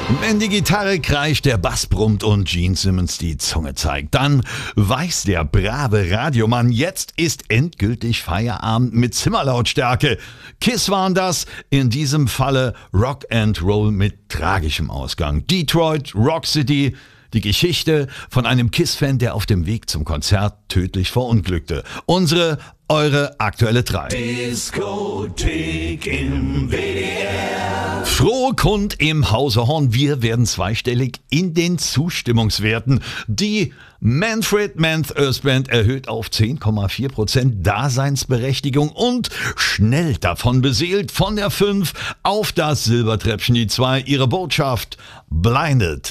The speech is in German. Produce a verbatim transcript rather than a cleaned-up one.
Wenn die Gitarre kreischt, der Bass brummt und Gene Simmons die Zunge zeigt, dann weiß der brave Radiomann, jetzt ist endgültig Feierabend mit Zimmerlautstärke. Kiss waren das, in diesem Falle Rock and Roll mit tragischem Ausgang. Detroit, Rock City, die Geschichte von einem Kiss-Fan, der auf dem Weg zum Konzert tödlich verunglückte. Unsere, eure aktuelle drei. Diskothek im W D R. Frohe Kund im Hause Horn. Wir werden zweistellig in den Zustimmungswerten. Die Manfred Manth Earth Band erhöht auf zehn Komma vier Prozent Daseinsberechtigung und schnell davon beseelt von der fünf auf das Silbertreppchen die zwei. Ihre Botschaft: Blinded.